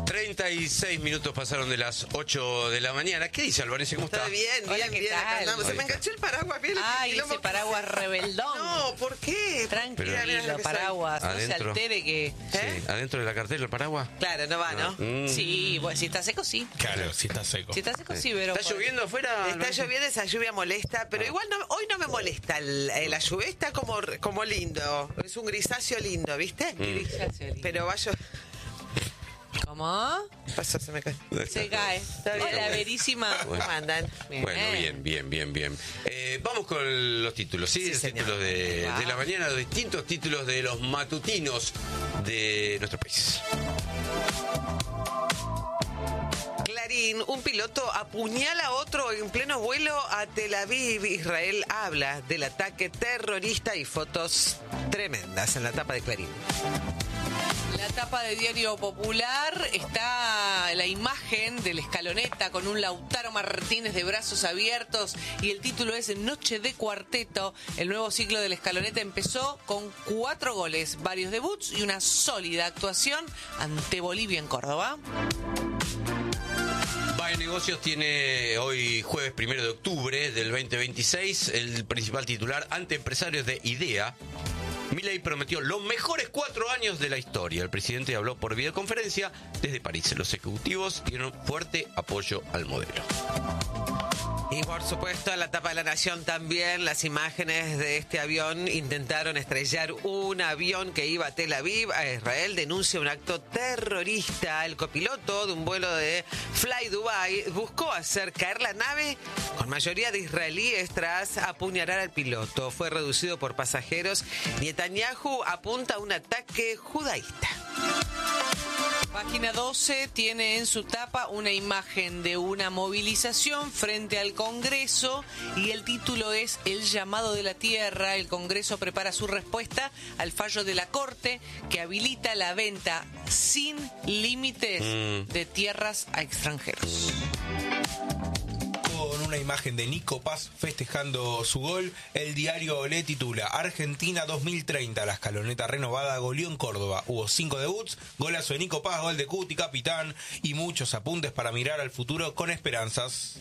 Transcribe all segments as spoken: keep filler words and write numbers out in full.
treinta y seis minutos pasaron de las ocho de la mañana. ¿Qué dice Albanese? ¿Cómo está? Está bien, bien, Hola, ¿qué bien. tal? Acá andamos. Se Ahí me está. enganchó el paraguas. Bien, Ay, quilombo ese que- paraguas rebeldón. No, ¿por qué? Tranquilo, Mira, mira lo que soy. paraguas. No se Adentro. altere que... Sí, ¿Eh? ¿adentro de la cartera el paraguas? Claro, no va, ¿no? Mm. Sí, bueno, si está seco, sí. Claro, si está seco. Si está seco, sí, pero... ¿Está lloviendo afuera? Está Albanese? lloviendo, esa lluvia molesta, pero igual no, hoy no me molesta. el- eh, la lluvia está como, como lindo. Es un grisáceo lindo, ¿viste? Mm. Pero va yo. ¿Cómo? Pasó, se me cae. Se cae. bien. Hola, verísima. ¿Cómo andan? Bien. Bueno, bien, bien, bien, bien. Eh, vamos con los títulos, ¿sí? Sí, los señor. títulos de, Va. de la mañana, los distintos títulos de los matutinos de nuestro país. Clarín, un piloto apuñala a otro en pleno vuelo a Tel Aviv. Israel habla del ataque terrorista y fotos tremendas en la tapa de Clarín. La tapa de Diario Popular está la imagen de la escaloneta con un Lautaro Martínez de brazos abiertos y el título es Noche de Cuarteto. El nuevo ciclo de la escaloneta empezó con cuatro goles, varios debuts y una sólida actuación ante Bolivia en Córdoba. Bae Negocios tiene hoy jueves primero de octubre del veinte veintiséis el principal titular ante empresarios de IDEA. Milei prometió los mejores cuatro años de la historia. El presidente habló por videoconferencia desde París. Los ejecutivos dieron fuerte apoyo al modelo. Y por supuesto, en la tapa de La Nación también las imágenes de este avión. Intentaron estrellar un avión que iba a Tel Aviv, a Israel. Denuncia un acto terrorista. El copiloto de un vuelo de Fly Dubai buscó hacer caer la nave con mayoría de israelíes tras apuñalar al piloto. Fue reducido por pasajeros. Netanyahu apunta a un ataque judaísta. Página doce tiene en su tapa una imagen de una movilización frente al Congreso y el título es El llamado de la tierra. El Congreso prepara su respuesta al fallo de la Corte que habilita la venta sin límites Mm. de tierras a extranjeros. Con una imagen de Nico Paz festejando su gol, el diario Olé titula Argentina dos mil treinta, la escaloneta renovada goleó en Córdoba. Hubo cinco debuts, golazo de Nico Paz, gol de Cuti, capitán, y muchos apuntes para mirar al futuro con esperanzas.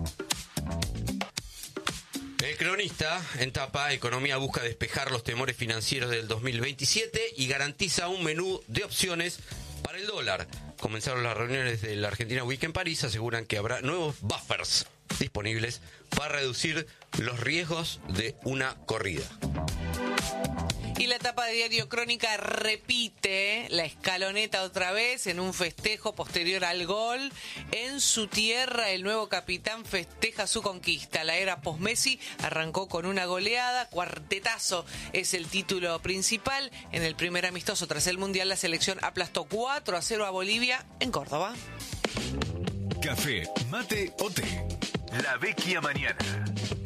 El cronista, en tapa, Economía busca despejar los temores financieros del dos mil veintisiete y garantiza un menú de opciones para el dólar. Comenzaron las reuniones de la Argentina Week en París, aseguran que habrá nuevos buffers disponibles para reducir los riesgos de una corrida. Y la tapa de Diario Crónica repite la escaloneta otra vez en un festejo posterior al gol. En su tierra el nuevo capitán festeja su conquista. La era post-Messi arrancó con una goleada. Cuartetazo es el título principal. En el primer amistoso tras el Mundial la selección aplastó cuatro a cero a Bolivia en Córdoba. Café, mate o té. La Vecchia Mañana.